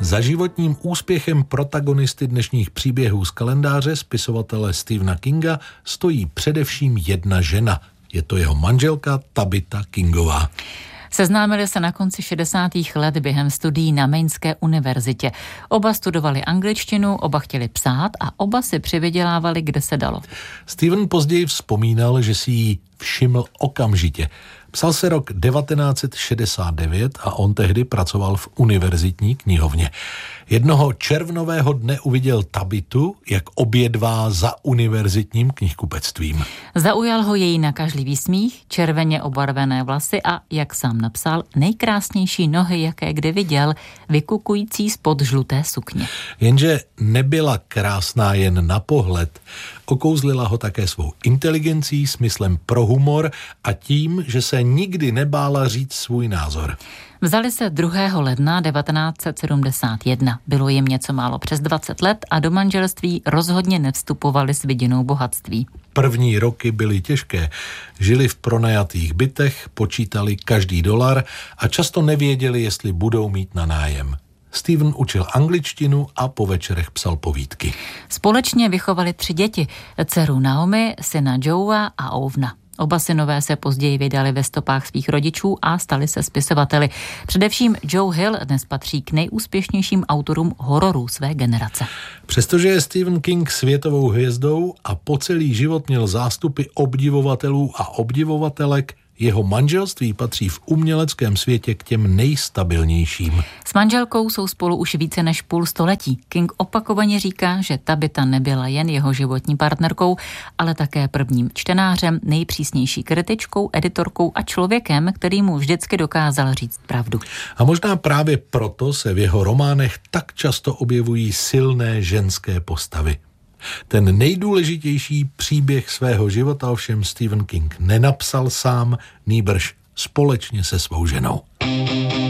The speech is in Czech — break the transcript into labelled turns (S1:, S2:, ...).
S1: Za životním úspěchem protagonisty dnešních příběhů z kalendáře spisovatele Stephena Kinga stojí především jedna žena. Je to jeho manželka Tabitha Kingová.
S2: Seznámili se na konci 60. let během studií na Maineské univerzitě. Oba studovali angličtinu, oba chtěli psát a oba si přivydělávali, kde se dalo.
S1: Stephen později vzpomínal, že si ji všiml okamžitě. Psal se rok 1969 a on tehdy pracoval v univerzitní knihovně. Jednoho červnového dne uviděl Tabithu, jak obědvá za univerzitním knihkupectvím.
S2: Zaujal ho její nakažlivý smích, červeně obarvené vlasy a, jak sám napsal, nejkrásnější nohy, jaké kdy viděl, vykukující spod žluté sukně.
S1: Jenže nebyla krásná jen na pohled. Okouzlila ho také svou inteligencí, smyslem pro humor a tím, že se nikdy nebála říct svůj názor.
S2: Vzali se 2. ledna 1971. Bylo jim něco málo přes 20 let a do manželství rozhodně nevstupovali s vidinou bohatství.
S1: První roky byly těžké. Žili v pronajatých bytech, počítali každý dolar a často nevěděli, jestli budou mít na nájem. Stephen učil angličtinu a po večerech psal povídky.
S2: Společně vychovali 3 děti, dceru Naomi, syna Joea a Ovna. Oba synové se později vydali ve stopách svých rodičů a stali se spisovateli. Především Joe Hill dnes patří k nejúspěšnějším autorům hororů své generace.
S1: Přestože je Stephen King světovou hvězdou a po celý život měl zástupy obdivovatelů a obdivovatelek, jeho manželství patří v uměleckém světě k těm nejstabilnějším.
S2: S manželkou jsou spolu už více než půl století. King opakovaně říká, že Tabitha nebyla jen jeho životní partnerkou, ale také prvním čtenářem, nejpřísnější kritičkou, editorkou a člověkem, který mu vždycky dokázal říct pravdu.
S1: A možná právě proto se v jeho románech tak často objevují silné ženské postavy. Ten nejdůležitější příběh svého života ovšem Stephen King nenapsal sám, nýbrž společně se svou ženou.